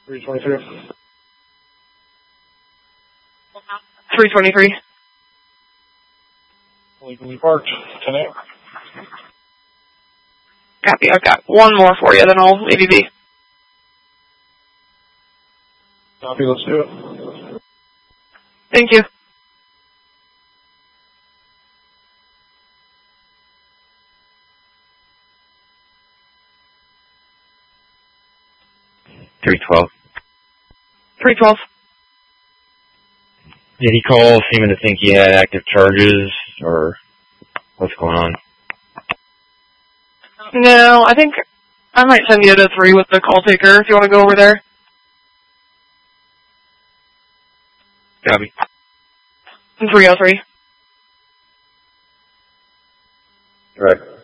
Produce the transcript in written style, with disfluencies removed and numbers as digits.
323. 323. Legally parked. 10-8. Copy. I've got one more for you, then I'll ABB. Copy, let's do it. Thank you. $312. 312. Did he call seeming to think he had active charges, or what's going on? No, I think I might send you to 3 with the call taker if you want to go over there. Copy. 303. Right.